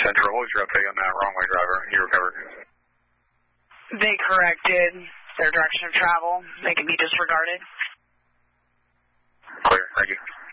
Central. What was your update on that wrong-way driver? He recovered. They corrected their direction of travel. They can be disregarded. Clear. Thank you.